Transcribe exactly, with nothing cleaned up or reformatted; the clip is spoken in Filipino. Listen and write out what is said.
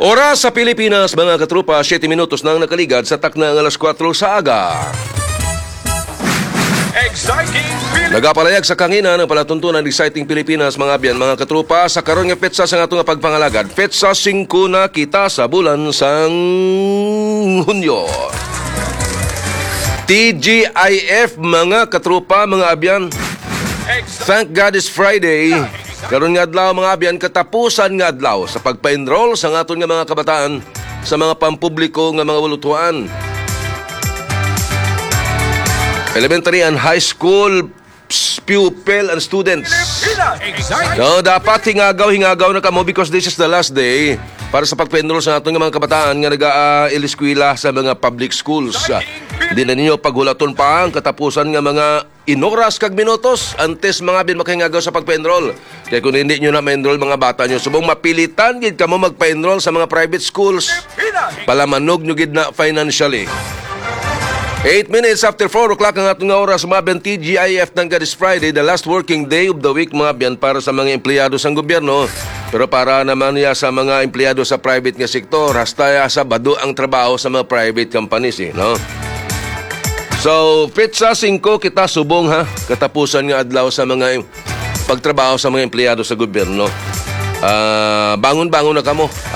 Oras sa Pilipinas, mga katrupa, siyete minutos nang nakaligad sa takna ng alas kwatro sa aga. Exciting Pilipinas! Nagapalayag sa kangina ng palatuntunan ng Exciting Pilipinas, mga abyan, mga katrupa, sa karon nga petsa sa nga pagpangalagad. Petsa singko na kita sa bulan sang Hunyo. T G I F, mga katrupa, mga abyan. Thank God it's Friday. Karon nga adlaw, mga abyan, katapusan nga adlaw sa pagpa-enroll sa ngaton nga mga kabataan sa mga pampubliko nga mga wulutuan. Elementary and high school pupil and students. No, dapat hingagaw-hingagaw na kamo because this is the last day para sa pagpa-enroll sa ngaton nga mga kabataan nga naga-iliskwela sa mga public schools. Hindi na ninyo paghulaton pa ang katapusan nga mga inoras kag minutos antes mga bin makahingagaw sa pagpa-enroll. Kaya kung hindi nyo na ma-enroll mga bata nyo, subong mapilitan gid kamo magpa-enroll sa mga private schools. Palamanog nyo gid na financially. eight minutes after four o'clock ang atong oras, mga bin, T G I F ng God is Friday, the last working day of the week, mga bin, para sa mga empleyado sa gobyerno. Pero para naman niya sa mga empleyado sa private nga sektor, hasta sa bado ang trabaho sa mga private companies, eh, no? So, petsa singko kita subong ha, katapusan nga adlaw sa mga pagtrabaho sa mga empleyado sa gobyerno. Uh, bangon-bangon na kamo.